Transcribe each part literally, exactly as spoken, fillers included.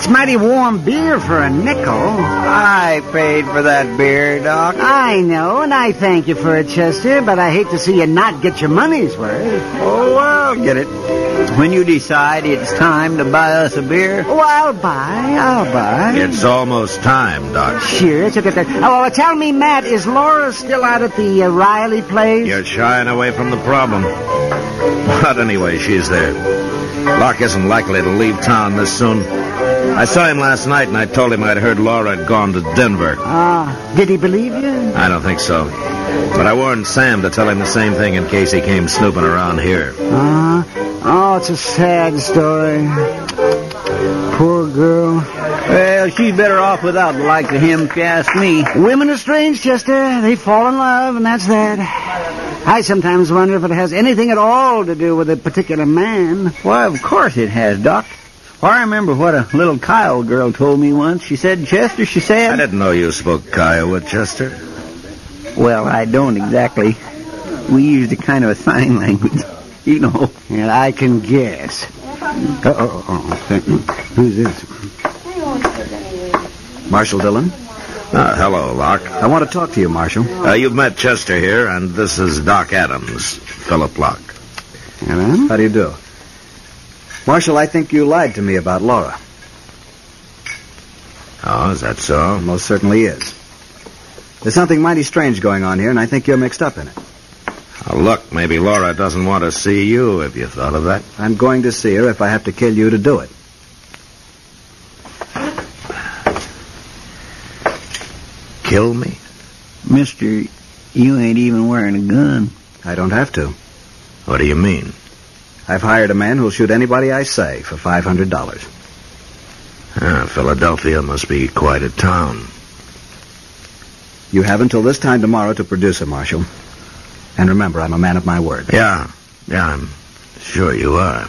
It's mighty warm beer for a nickel. I paid for that beer, Doc. I know, and I thank you for it, Chester, but I hate to see you not get your money's worth. Oh, well, get it. When you decide it's time to buy us a beer. Oh, I'll buy, I'll buy. It's almost time, Doc. Sure, it's a good thing. Oh, well, tell me, Matt, is Laura still out at the uh, Riley place? You're shying away from the problem. But anyway, she's there. Locke isn't likely to leave town this soon. I saw him last night, and I told him I'd heard Laura had gone to Denver. Ah, uh, did he believe you? I don't think so. But I warned Sam to tell him the same thing in case he came snooping around here. Ah, uh, oh, it's a sad story. Poor girl. Well, she's better off without the like of him, if you ask me. Women are strange, Chester. They fall in love, and that's that. I sometimes wonder if it has anything at all to do with a particular man. Why, of course it has, Doc. I remember what a little Kyle girl told me once. She said, Chester, she said... I didn't know you spoke Kiowa, Chester. Well, I don't exactly. We used a kind of a sign language, you know. And I can guess. Uh-oh, oh, who's this? Marshal Dillon? Uh, hello, Locke. I want to talk to you, Marshal. Uh, you've met Chester here, and this is Doc Adams, Philip Locke. Hello? How do you do? Marshal, I think you lied to me about Laura. Oh, is that so? It most certainly is. There's something mighty strange going on here, and I think you're mixed up in it. Oh, look, maybe Laura doesn't want to see you. Have you thought of that? I'm going to see her if I have to kill you to do it. Kill me? Mister, you ain't even wearing a gun. I don't have to. What do you mean? I've hired a man who'll shoot anybody I say for five hundred dollars. Ah, Philadelphia must be quite a town. You have until this time tomorrow to produce her, Marshal. And remember, I'm a man of my word. Yeah, yeah, I'm sure you are.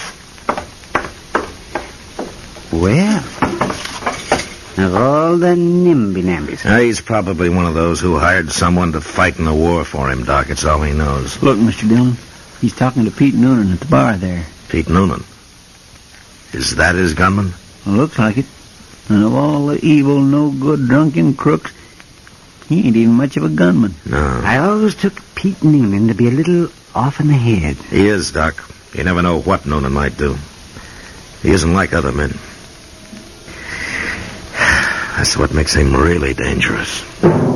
Well, of all the nimby-nambys. Uh, he's probably one of those who hired someone to fight in the war for him, Doc. It's all he knows. Look, Mister Dillon, he's talking to Pete Noonan at the bar there. Pete Noonan? Is that his gunman? Well, looks like it. And of all the evil, no-good, drunken crooks, he ain't even much of a gunman. No. I always took Pete Noonan to be a little off in the head. He is, Doc. You never know what Noonan might do. He isn't like other men. That's what makes him really dangerous.